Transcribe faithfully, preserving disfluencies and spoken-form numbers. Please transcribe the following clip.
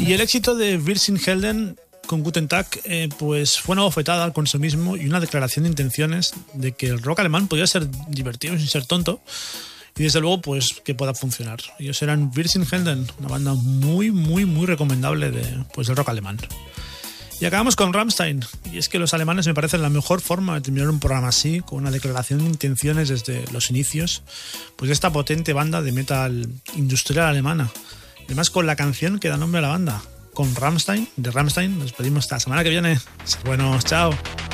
Y el éxito de Wir sind Helden con Guten Tag eh, pues fue una bofetada al consumismo y una declaración de intenciones de que el rock alemán podía ser divertido sin ser tonto y desde luego pues que pueda funcionar. Ellos eran Wir sind Helden, una banda muy muy muy recomendable de, pues, del rock alemán. Y acabamos con Rammstein, y es que los alemanes me parecen la mejor forma de terminar un programa así, con una declaración de intenciones desde los inicios, pues de esta potente banda de metal industrial alemana. Y además con la canción que da nombre a la banda, con Rammstein, de Rammstein. Nos despedimos hasta la semana que viene. Bueno, chao.